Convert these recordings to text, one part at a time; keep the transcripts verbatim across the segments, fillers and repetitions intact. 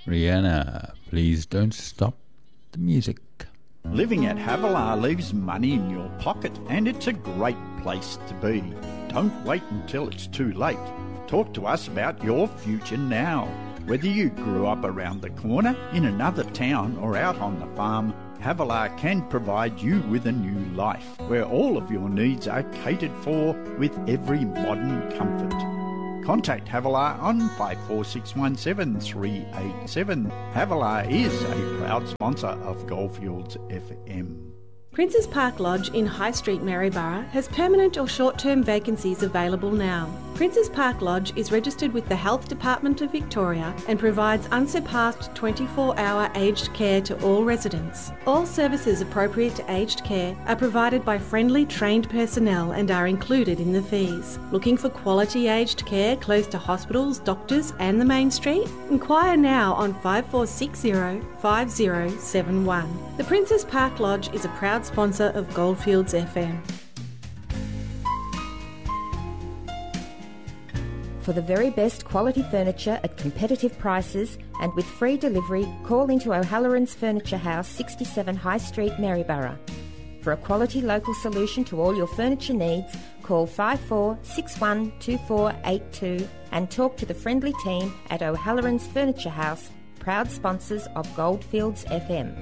Rihanna, please don't stop the music. Living at Havilah leaves money in your pocket, and it's a great place to be. Don't wait until it's too late. Talk to us about your future now. Whether you grew up around the corner, in another town, or out on the farm, Havilah can provide you with a new life, where all of your needs are catered for with every modern comfort. Contact Havilah on five four six one seven three eight seven. Havilah is a proud sponsor of Goldfields F M. Princes Park Lodge in High Street, Maryborough has permanent or short-term vacancies available now. Princes Park Lodge is registered with the Health Department of Victoria and provides unsurpassed twenty-four hour aged care to all residents. All services appropriate to aged care are provided by friendly, trained personnel and are included in the fees. Looking for quality aged care close to hospitals, doctors and the main street? Inquire now on five four six zero five zero seven one. The Princes Park Lodge is a proud sponsor of Goldfields F M. For the very best quality furniture at competitive prices and with free delivery, call into O'Halloran's Furniture House, sixty-seven High Street, Maryborough. For a quality local solution to all your furniture needs, call five four six one two four eight two and talk to the friendly team at O'Halloran's Furniture House, proud sponsors of Goldfields F M.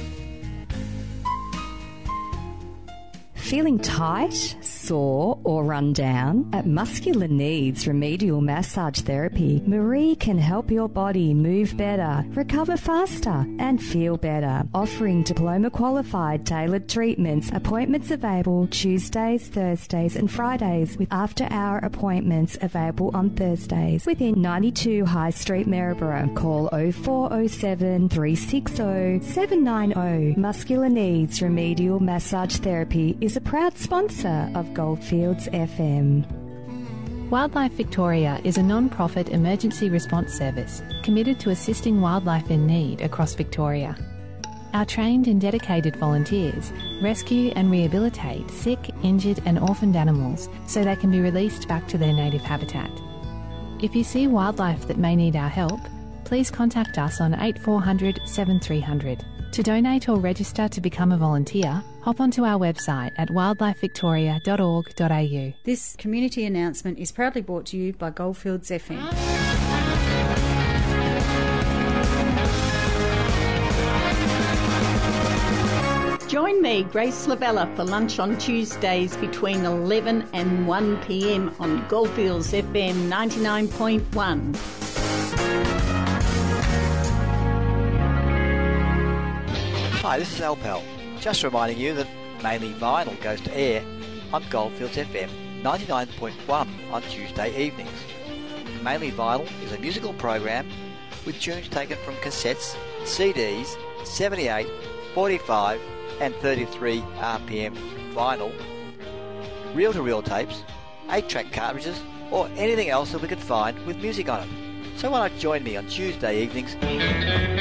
Feeling tight, sore or run down? At Muscular Needs Remedial Massage Therapy, Marie can help your body move better, recover faster and feel better. Offering diploma qualified tailored treatments, appointments available Tuesdays, Thursdays and Fridays with after hour appointments available on Thursdays within ninety-two High Street, Maryborough. Call oh four oh seven three six oh seven nine oh. Muscular Needs Remedial Massage Therapy is a proud sponsor of Goldfields F M. Wildlife Victoria is a non-profit emergency response service committed to assisting wildlife in need across Victoria. Our trained and dedicated volunteers rescue and rehabilitate sick, injured and orphaned animals so they can be released back to their native habitat. If you see wildlife that may need our help, please contact us on eight four hundred seven three hundred. To donate or register to become a volunteer, hop onto our website at wildlife victoria dot org dot a u. This community announcement is proudly brought to you by Goldfields F M. Join me, Grace Lavella, for lunch on Tuesdays between eleven and one p m on Goldfields F M ninety-nine point one. Hi, this is Al Pell. Just reminding you that Mainly Vinyl goes to air on Goldfields F M ninety-nine point one on Tuesday evenings. Mainly Vinyl is a musical program with tunes taken from cassettes, C Ds, seventy-eight, forty-five and thirty-three R P M vinyl, reel-to-reel tapes, eight track cartridges or anything else that we could find with music on it. So why not join me on Tuesday evenings